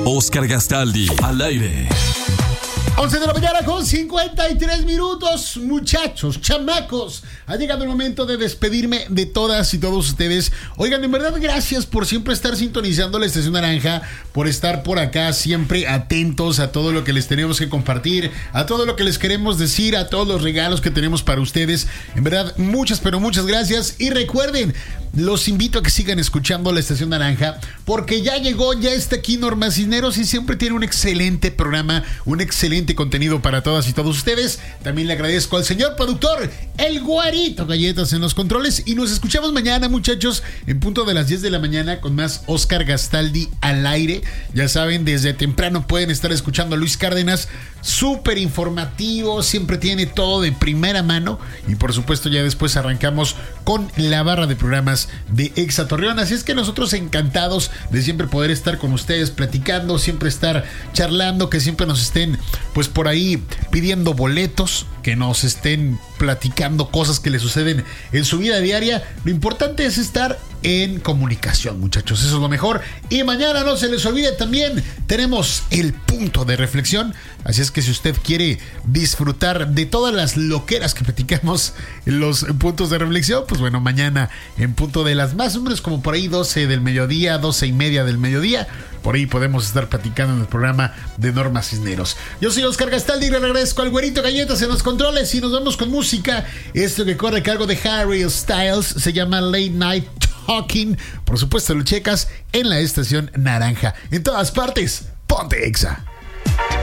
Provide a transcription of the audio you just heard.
Oscar Gastaldi, al aire. 11 de la mañana con 53 minutos, muchachos, chamacos. Ha llegado el momento de despedirme de todas y todos ustedes. Oigan, en verdad, gracias por siempre estar sintonizando la Estación Naranja, por estar por acá siempre atentos a todo lo que les tenemos que compartir, a todo lo que les queremos decir, a todos los regalos que tenemos para ustedes. En verdad, muchas, pero muchas gracias. Y recuerden, los invito a que sigan escuchando la Estación Naranja, porque ya está aquí Norma Cisneros y siempre tiene un excelente programa, un excelente contenido para todas y todos ustedes. También le agradezco al señor productor, el Güerito Galletas en los controles, y nos escuchamos mañana, muchachos, en punto de las 10 de la mañana con más Oscar Gastaldi al aire. Ya saben, desde temprano pueden estar escuchando a Luis Cárdenas, súper informativo, siempre tiene todo de primera mano, y por supuesto ya después arrancamos con la barra de programas de Exa Torreón. Así es que nosotros encantados de siempre poder estar con ustedes platicando, siempre estar charlando, que siempre nos estén pues por ahí pidiendo boletos, que nos estén platicando cosas que les suceden en su vida diaria. Lo importante es estar en comunicación, muchachos, eso es lo mejor. Y mañana no se les olvide, también tenemos el punto de reflexión. Así es que si usted quiere disfrutar de todas las loqueras que platicamos en los puntos de reflexión, pues bueno, mañana en punto de las más o menos como por ahí 12 del mediodía, 12:30 del mediodía, por ahí podemos estar platicando en el programa de Norma Cisneros. Yo soy Oscar Gastaldi y le agradezco al Güerito Galletas en los controles, y nos vamos con música. Esto que corre a cargo de Harry Styles se llama Late Night Talking. Por supuesto lo checas en la Estación Naranja. En todas partes, ponte Exa.